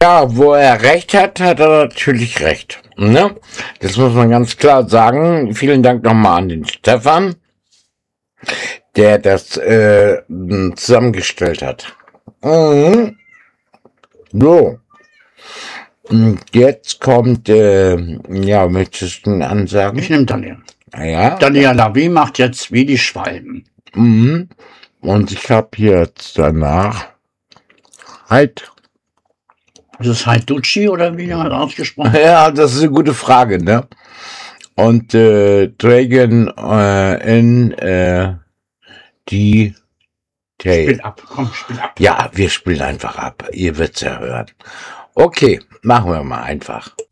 Ja, wo er recht hat, hat er natürlich recht. Ne? Das muss man ganz klar sagen. Vielen Dank nochmal an den Stefan, der das zusammengestellt hat. Mhm. So. Und jetzt kommt, ja, möchtest du einen ansagen? Ich nehme Daniel. Ja. Daniel Lavie macht jetzt wie die Schwalben. Mhm. Und ich habe jetzt danach halt. Ist es Haiducci oder wie man ausgesprochen? Ja, das ist eine gute Frage, ne? Und Dragon in die Spiel ab, komm, spiel ab. Ja, wir spielen einfach ab. Ihr wird's ja hören. Okay, machen wir mal einfach.